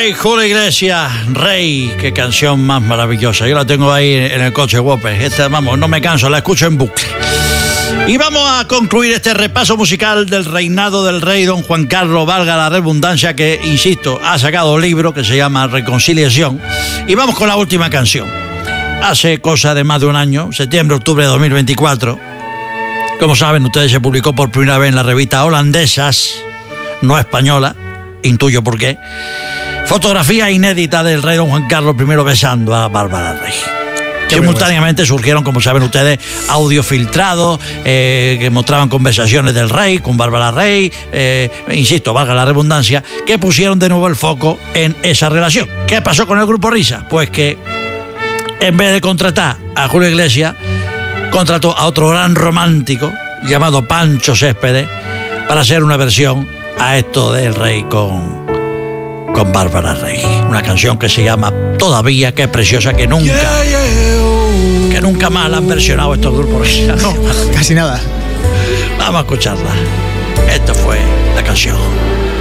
Ay, Julio Iglesias, Rey, qué canción más maravillosa. Yo la tengo ahí en el coche, Whopper. Esta, vamos, no me canso, la escucho en bucle. Y vamos a concluir este repaso musical del reinado del rey don Juan Carlos, valga la redundancia, que, insisto, ha sacado un libro que se llama Reconciliación. Y vamos con la última canción. Hace cosa de más de un año, septiembre-octubre de 2024, como saben ustedes, se publicó por primera vez en la revista Holandesas, no española, intuyo por qué, fotografía inédita del rey don Juan Carlos I besando a Bárbara Rey. Simultáneamente surgieron, como saben ustedes, audios filtrados que mostraban conversaciones del rey con Bárbara Rey, insisto, valga la redundancia, que pusieron de nuevo el foco en esa relación. ¿Qué pasó con el grupo Risa? Pues que en vez de contratar a Julio Iglesias, contrató a otro gran romántico llamado Pancho Céspedes para hacer una versión a esto del rey con Bárbara Rey. Una canción que se llama Todavía, que es preciosa, que nunca más la han versionado estos grupos. No, casi nada. Vamos a escucharla. Esta fue la canción.